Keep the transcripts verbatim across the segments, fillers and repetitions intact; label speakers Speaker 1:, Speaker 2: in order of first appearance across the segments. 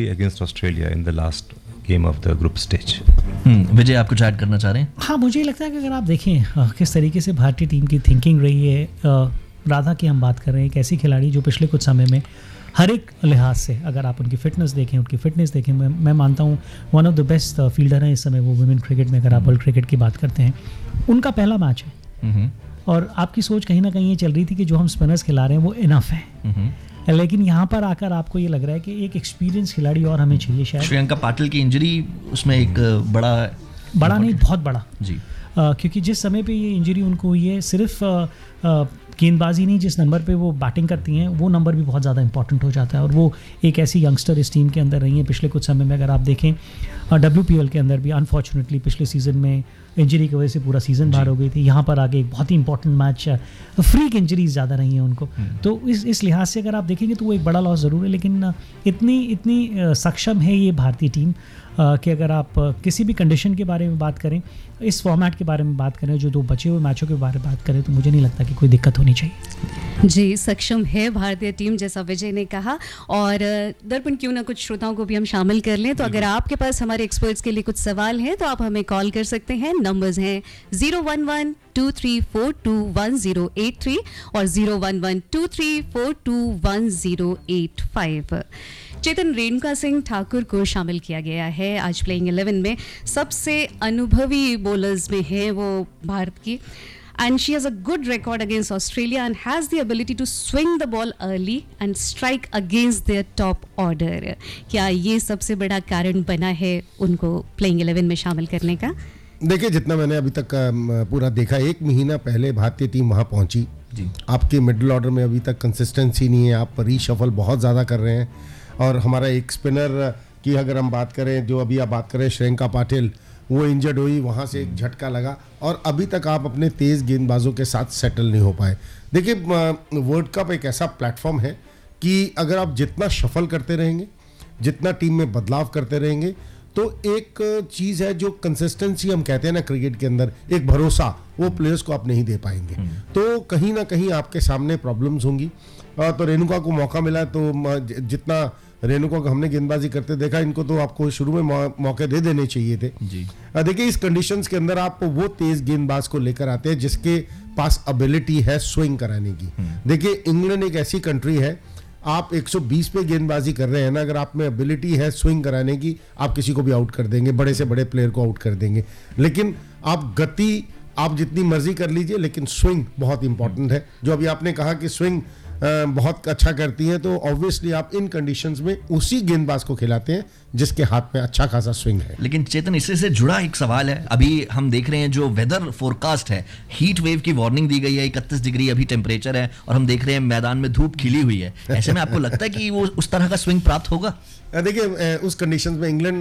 Speaker 1: against Australia in the last game of the group stage.
Speaker 2: हम्म विजय, आप कुछ add करना चाह रहे हैं?
Speaker 3: हाँ, मुझे लगता है कि अगर आप देखें अ, किस तरीके से भारतीय टीम की थिंकिंग रही है, अ, राधा की हम बात कर रहे हैं, एक ऐसी खिलाड़ी जो पिछले कुछ समय में हर एक लिहाज से, अगर आप उनकी फिटनेस देखें, उनकी फिटनेस देखें, मैं मैं मानता हूँ one of the best fielder हैं इस समय वो वुमेन क्रिकेट में, अगर आप वर्ल्ड क्रिकेट की बात करते हैं। उनका पहला मैच है और आपकी सोच कहीं ना कहीं ये चल रही थी कि जो हम स्पिनर्स खिला रहे हैं वो इनफ है, लेकिन यहाँ पर आकर आपको ये लग रहा है कि एक एक्सपीरियंस खिलाड़ी और हमें चाहिए शायद।
Speaker 2: श्रेयंका पाटिल की इंजरी उसमें एक बड़ा
Speaker 3: बड़ा नहीं, बहुत बड़ा
Speaker 2: जी,
Speaker 3: आ, क्योंकि जिस समय पे ये इंजरी उनको हुई है, सिर्फ आ, आ, गेंदबाजी नहीं, जिस नंबर पे वो बैटिंग करती हैं वो नंबर भी बहुत ज़्यादा इंपॉर्टेंट हो जाता है, और वो एक ऐसी यंगस्टर इस टीम के अंदर रही हैं पिछले कुछ समय में। अगर आप देखें डब्ल्यू पी एल के अंदर भी अनफॉर्चुनेटली पिछले सीज़न में इंजरी की वजह से पूरा सीज़न बाहर हो गई थी, यहाँ पर आगे एक बहुत ही इंपॉर्टेंट मैच, फ्रीक इंजरीज ज़्यादा रही हैं उनको, तो इस इस लिहाज से अगर आप देखेंगे तो वो एक बड़ा लॉस ज़रूर है। लेकिन इतनी इतनी सक्षम है ये भारतीय टीम कि अगर आप किसी भी कंडीशन के बारे में बात करें, इस फॉर्मेट के बारे में बात करें, जो दो बचे हुए मैचों के बारे में बात करें, तो मुझे नहीं लगता कि कोई दिक्कत होनी चाहिए।
Speaker 4: जी, सक्षम है भारतीय टीम जैसा विजय ने कहा, और दर्पण क्यों ना कुछ श्रोताओं को भी हम शामिल कर लें। तो अगर आपके पास हमारे एक्सपर्ट्स के लिए कुछ सवाल हैं तो आप हमें कॉल कर सकते हैं। नंबर्स हैं zero one one two three four to one zero eight three और zero one one two three four to one zero eight five. चेतन, रेणुका सिंह ठाकुर को शामिल किया गया है आज प्लेइंग इलेवन में। सबसे अनुभवी बॉलर्स में है वो भारत की, and she has a good record against Australia and has the ability to swing the ball early and strike against their top order. क्या ये सबसे बड़ा कारण बना है उनको प्लेइंग इलेवन में शामिल करने का?
Speaker 5: देखिए, जितना मैंने अभी तक पूरा देखा, एक महीना पहले भारतीय टीम वहाँ पहुँची जी। आपके मिडिल ऑर्डर में अभी तक कंसिस्टेंसी नहीं है, आप रीशफल बहुत ज़्यादा कर रहे हैं, और हमारा एक स्पिनर की अगर हम बात करें, जो अभी आप बात करें श्रेयंका पाटिल, वो इंजर्ड हुई, वहाँ से एक झटका लगा, और अभी तक आप अपने तेज़ गेंदबाजों के साथ सेटल नहीं हो पाए। देखिए, वर्ल्ड कप एक ऐसा प्लेटफॉर्म है कि अगर आप जितना शफल करते रहेंगे, जितना टीम में बदलाव करते रहेंगे, तो एक चीज़ है जो कंसिस्टेंसी हम कहते हैं ना क्रिकेट के अंदर, एक भरोसा, वो प्लेयर्स को आप नहीं दे पाएंगे, तो कहीं ना कहीं आपके सामने प्रॉब्लम्स होंगी। तो रेणुका को मौका मिला, तो जितना रेणुका को हमने गेंदबाजी करते देखा, इनको तो आपको शुरू में मौ, मौके दे देने चाहिए थे जी। देखिए, इस कंडीशंस के अंदर आप वो तेज गेंदबाज को लेकर आते हैं जिसके पास एबिलिटी है स्विंग कराने की। देखिए, इंग्लैंड एक ऐसी कंट्री है, आप एक सौ बीस पे गेंदबाजी कर रहे हैं ना, अगर आप में एबिलिटी है स्विंग कराने की, आप किसी को भी आउट कर देंगे, बड़े से बड़े प्लेयर को आउट कर देंगे। लेकिन आप गति आप जितनी मर्जी कर लीजिए, लेकिन स्विंग बहुत इंपॉर्टेंट है। जो अभी आपने कहा कि स्विंग बहुत अच्छा करती हैं, तो ऑब्वियसली आप इन कंडीशंस में उसी गेंदबाज को खिलाते हैं जिसके हाथ में अच्छा खासा स्विंग है।
Speaker 2: लेकिन चेतन, इससे से जुड़ा एक सवाल है, अभी हम देख रहे हैं जो वेदर फोरकास्ट है, हीट वेव की वार्निंग दी गई है, इकतीस डिग्री अभी टेम्परेचर है, और हम देख रहे हैं मैदान में धूप खिली हुई है। ऐसे में आपको लगता है कि वो उस तरह का स्विंग प्राप्त होगा?
Speaker 5: देखिए, उस कंडीशंस में इंग्लैंड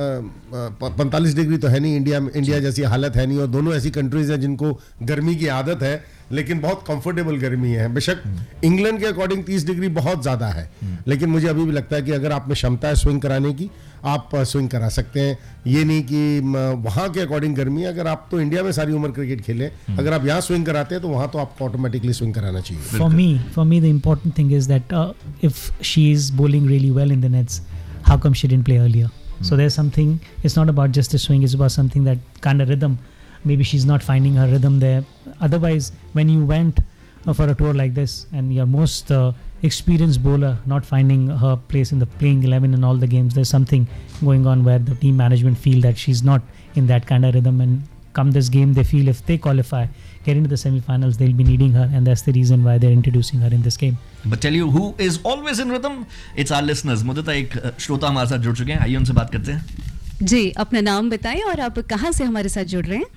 Speaker 5: पैंतालीस डिग्री तो है नहीं, इंडिया में इंडिया जैसी हालत है नहीं, और दोनों ऐसी कंट्रीज हैं जिनको गर्मी की आदत है, लेकिन बहुत कंफर्टेबल गर्मी है। बेशक इंग्लैंड के अकॉर्डिंग तीस डिग्री बहुत ज़्यादा है, लेकिन मुझे अभी भी लगता है कि अगर आप में क्षमता है स्विंग कराने की, आप स्विंग करा सकते हैं। ये नहीं कि वहाँ के अकॉर्डिंग गर्मी है, अगर आप तो इंडिया में सारी उम्र क्रिकेट खेले, अगर आप यहाँ स्विंग कराते हैं तो वहाँ तो आपको ऑटोमेटिकली स्विंग कराना चाहिए।
Speaker 3: For me for me the important thing is that if she is bowling really well in the nets, how come she didn't play earlier? Hmm. So there's something, it's not about just the swing, it's about something that kind of rhythm. Maybe she's not finding her rhythm there. Otherwise, when you went uh, for a tour like this and your most uh, experienced bowler not finding her place in the playing eleven in all the games, there's something going on where the team management feel that she's not in that kind of rhythm, and come this game they feel if they qualify, get into the semi-finals, they'll be needing her, and that's the reason why they're introducing her in this game.
Speaker 2: But tell you who is always in rhythm, it's our listeners. मुदता एक श्रोता हमारे साथ जुड़ चुके हैं, आइए उनसे बात करते हैं।
Speaker 4: जी, अपना नाम बताएं और आप कहाँ से हमारे साथ जुड़ रहे हैं।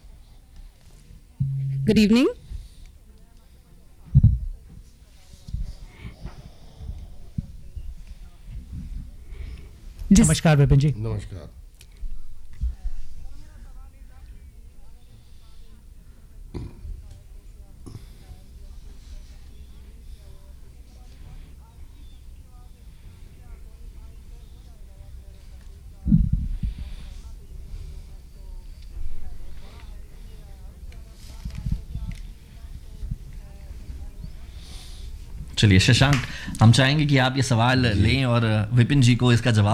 Speaker 4: Good evening.
Speaker 3: नमस्कार विपिन जी।
Speaker 5: नमस्कार।
Speaker 2: चलिए शशांक, हम चाहेंगे कि आप ये सवाल लें और विपिन जी को इसका जवाब